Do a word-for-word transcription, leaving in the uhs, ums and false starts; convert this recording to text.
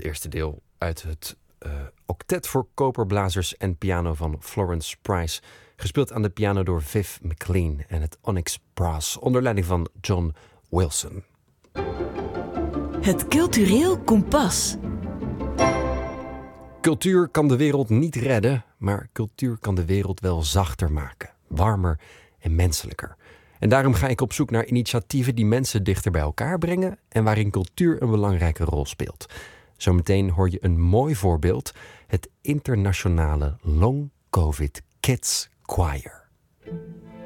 eerste deel uit het uh, octet voor koperblazers en piano van Florence Price. Gespeeld aan de piano door Viv McLean en het Onyx Brass onder leiding van John Wilson. Het Cultureel Kompas. Cultuur kan de wereld niet redden, maar cultuur kan de wereld wel zachter maken, warmer en menselijker. En daarom ga ik op zoek naar initiatieven die mensen dichter bij elkaar brengen en waarin cultuur een belangrijke rol speelt. Zometeen hoor je een mooi voorbeeld, het internationale Long Covid Kids Choir.